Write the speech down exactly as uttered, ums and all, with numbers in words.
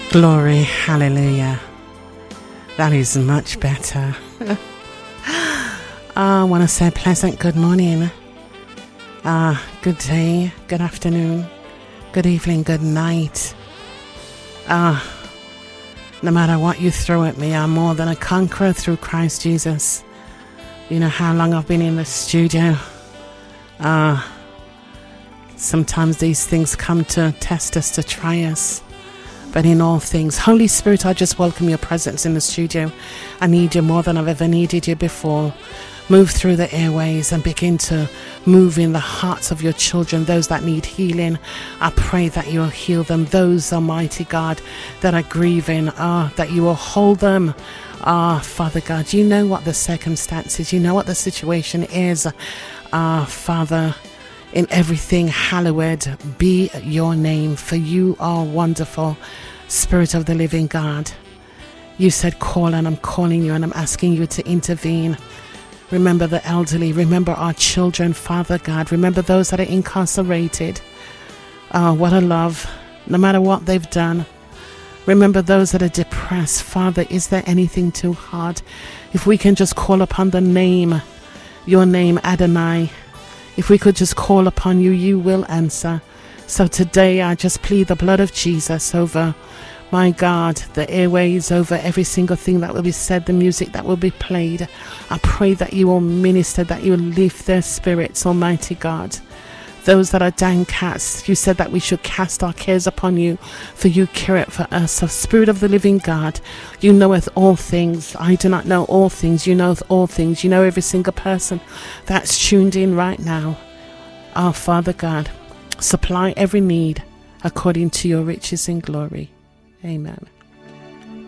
Glory, hallelujah. That is much better. I want to say pleasant good morning, uh, good day, good afternoon, good evening, good night. Uh, no matter what you throw at me, I'm more than a conqueror through Christ Jesus. You know how long I've been in the studio. Uh, sometimes these things come to test us, to try us. But in all things, Holy Spirit, I just welcome your presence in the studio. I need you more than I've ever needed you before. Move through the airways and begin to move in the hearts of your children, those that need healing. I pray that you'll heal them. Those, Almighty God, that are grieving, ah, that you will hold them. Ah, Father God, you know what the circumstances, you know what the situation is. Ah, Father, in everything, hallowed be your name, for you are wonderful, Spirit of the living God. You said call, and I'm calling you, and I'm asking you to intervene. Remember the elderly, remember our children, Father God. Remember those that are incarcerated. Oh, what a love, no matter what they've done. Remember those that are depressed. Father, is there anything too hard? If we can just call upon the name, your name, Adonai. If we could just call upon you, you will answer. So today I just plead the blood of Jesus over, my God, the airways, over every single thing that will be said, the music that will be played. I pray that you will minister, that you will lift their spirits, Almighty God. Those that are downcast, you said that we should cast our cares upon you, for you care it for us. So Spirit of the living God, you knoweth all things. I do not know all things. You knoweth all things. You know every single person that's tuned in right now. Our Father God, supply every need according to your riches in glory. Amen.